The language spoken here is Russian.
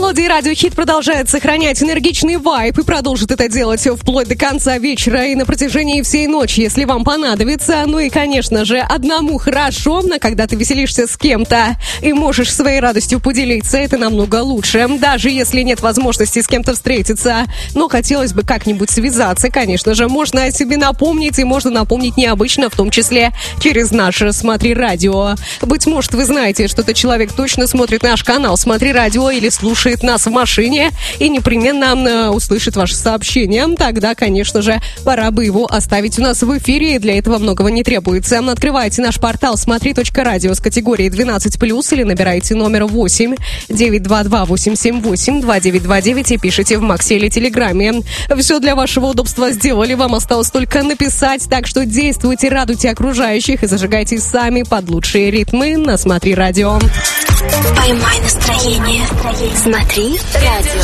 Мелодии Радио Хит продолжает сохранять энергичный вайб и продолжит это делать вплоть до конца вечера и на протяжении всей ночи, если вам понадобится. Ну и, конечно же, одному хорошо, когда ты веселишься с кем-то и можешь своей радостью поделиться, это намного лучше. Даже если нет возможности с кем-то встретиться, но хотелось бы как-нибудь связаться, конечно же, можно о себе напомнить, и можно напомнить необычно, в том числе через наше «Смотри радио». Быть может, вы знаете, что этот человек точно смотрит наш канал «Смотри радио» или слушает нас в машине и непременно услышит ваше сообщение. Тогда, конечно же, пора бы его оставить у нас в эфире, и для этого многого не требуется. Открывайте наш портал смотри.радио с категорией 12+, или набирайте номер 8-922-878-2929 и пишите в Максе или Телеграме. Все для вашего удобства сделали, вам осталось только написать, так что действуйте, радуйте окружающих и зажигайте сами под лучшие ритмы на «Смотри радио». Поймай настроение. Смотри радио.